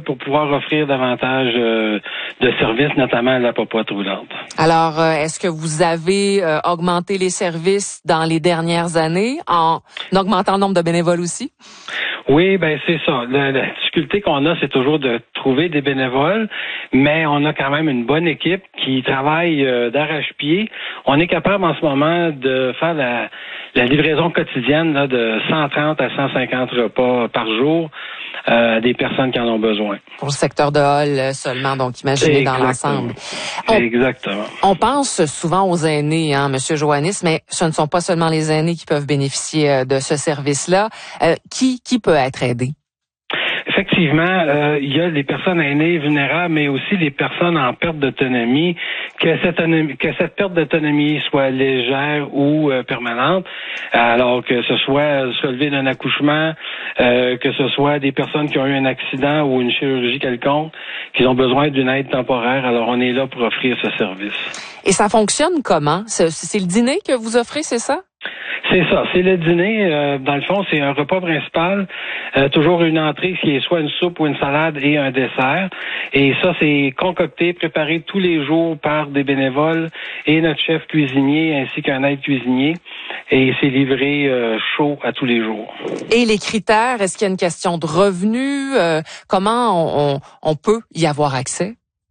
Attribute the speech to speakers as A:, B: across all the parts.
A: pour pouvoir offrir davantage de services, notamment à la popote roulante.
B: Alors, est-ce que vous avez augmenté les services dans les dernières années en augmentant le nombre de bénévoles aussi?
A: Oui, ben c'est ça. La difficulté qu'on a, c'est toujours de trouver des bénévoles, mais on a quand même une bonne équipe qui travaille d'arrache-pied. On est capable en ce moment de faire la livraison quotidienne là, de 130 à 150 repas par jour à des personnes qui en ont besoin.
B: Pour le secteur de Hall seulement, donc imaginez dans l'ensemble.
A: Exactement.
B: On pense souvent aux aînés, hein, Monsieur Johannis, mais ce ne sont pas seulement les aînés qui peuvent bénéficier de ce service-là. Qui peut être aidé?
A: Effectivement, il y a les personnes aînées vulnérables, mais aussi les personnes en perte d'autonomie. Que cette perte d'autonomie soit légère ou permanente, alors que ce soit se lever d'un accouchement, que ce soit des personnes qui ont eu un accident ou une chirurgie quelconque, qui ont besoin d'une aide temporaire, alors on est là pour offrir ce service.
B: Et ça fonctionne comment? C'est le dîner que vous offrez, c'est ça?
A: C'est ça, c'est le dîner. Dans le fond, c'est un repas principal, toujours une entrée qui est soit une soupe ou une salade et un dessert. Et ça, c'est concocté, préparé tous les jours par des bénévoles et notre chef cuisinier ainsi qu'un aide cuisinier. Et c'est livré chaud à tous les jours.
B: Et les critères, est-ce qu'il y a une question de revenus? Comment on peut y avoir accès?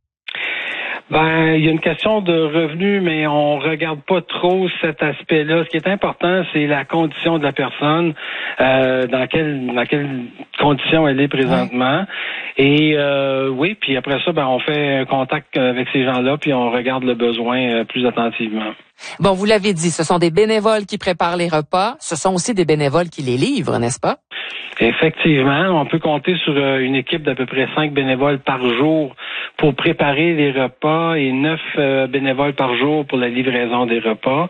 A: Ben, il y a une question de revenus, mais on regarde pas trop cet aspect-là. Ce qui est important, c'est la condition de la personne, dans quelle condition elle est présentement. Et oui, puis après ça, ben on fait un contact avec ces gens-là, puis on regarde le besoin plus attentivement.
B: Bon, vous l'avez dit, ce sont des bénévoles qui préparent les repas. Ce sont aussi des bénévoles qui les livrent, n'est-ce pas?
A: Effectivement, on peut compter sur une équipe d'à peu près 5 bénévoles par jour pour préparer les repas et 9 bénévoles par jour pour la livraison des repas.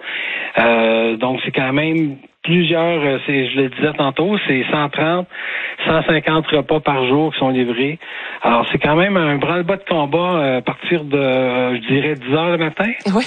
A: Donc, c'est quand même plusieurs, je le disais tantôt, c'est 130, 150 repas par jour qui sont livrés. Alors, c'est quand même un branle-bas de combat à partir de, je dirais, 10 heures le matin.
B: Oui.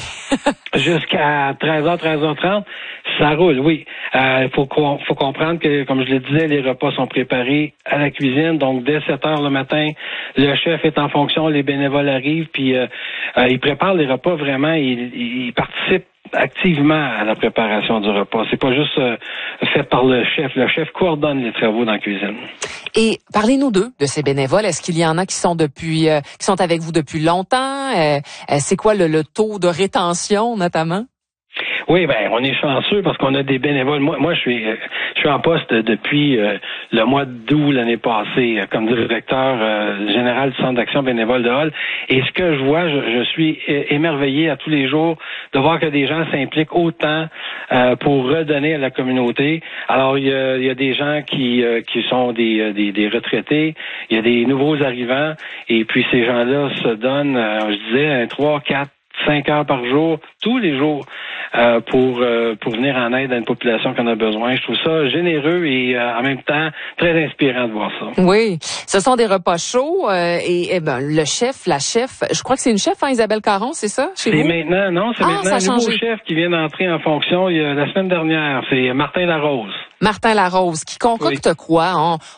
A: Jusqu'à 13h, 13h30. Ça roule, oui. Faut comprendre que, comme je le disais, les repas sont préparés à la cuisine. Donc, dès 7 heures le matin, le chef est en fonction, les bénévoles arrivent, puis ils préparent les repas vraiment. Ils participent activement à la préparation du repas. C'est pas juste fait par le chef. Le chef coordonne les travaux dans la cuisine.
B: Et parlez-nous d'eux, de ces bénévoles. Est-ce qu'il y en a qui sont qui sont avec vous depuis longtemps? C'est quoi le taux de rétention, notamment?
A: Oui, ben on est chanceux parce qu'on a des bénévoles. Moi, je suis en poste depuis le mois d'août l'année passée comme directeur général du Centre d'action bénévole de Hall. Et ce que je vois, je suis émerveillé à tous les jours de voir que des gens s'impliquent autant pour redonner à la communauté. Alors, il y a des gens qui sont des retraités, il y a des nouveaux arrivants, et puis ces gens-là se donnent, je disais, 3, 4, 5 heures par jour, tous les jours, pour venir en aide à une population qui en a besoin. Je trouve ça généreux et en même temps très inspirant de voir ça.
B: Oui, ce sont des repas chauds et ben le chef, la chef, je crois que c'est une chef, hein, Isabelle Caron, c'est ça?
A: C'est maintenant, non, c'est maintenant un nouveau chef qui vient d'entrer en fonction la semaine dernière. C'est Martin Larose.
B: Martin Larose, qui concocte quoi?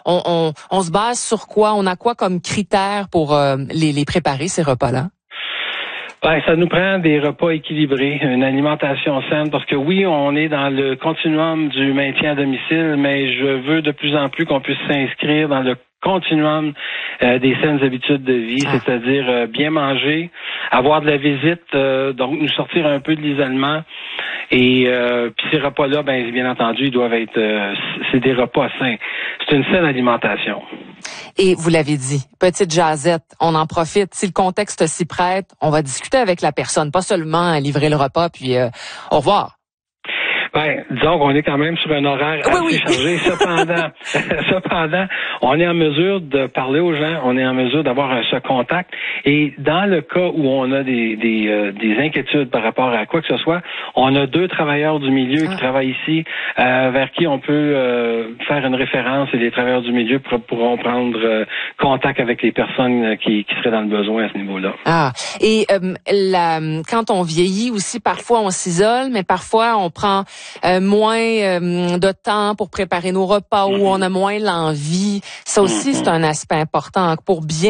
B: On se base sur quoi? On a quoi comme critères pour les préparer, ces repas-là?
A: Ben, ça nous prend des repas équilibrés, une alimentation saine, parce que oui, on est dans le continuum du maintien à domicile, mais je veux de plus en plus qu'on puisse s'inscrire dans le continuum des saines habitudes de vie, c'est-à-dire bien manger, avoir de la visite, donc nous sortir un peu de l'isolement. Et puis ces repas-là, ben bien entendu, ils doivent être, c'est des repas sains. C'est une saine alimentation.
B: Et vous l'avez dit, petite jasette, on en profite. Si le contexte s'y prête, on va discuter avec la personne, pas seulement livrer le repas, puis au revoir.
A: Ben, disons qu'on est quand même sur un horaire assez chargé. Cependant, on est en mesure de parler aux gens, on est en mesure d'avoir ce contact. Et dans le cas où on a des inquiétudes par rapport à quoi que ce soit, on a 2 travailleurs du milieu qui travaillent ici, vers qui on peut faire une référence, et les travailleurs du milieu pourront prendre contact avec les personnes qui seraient dans le besoin à ce niveau-là.
B: Et quand on vieillit aussi, parfois on s'isole, mais parfois on prend moins de temps pour préparer nos repas ou on a moins l'envie. Ça aussi, c'est un aspect important pour bien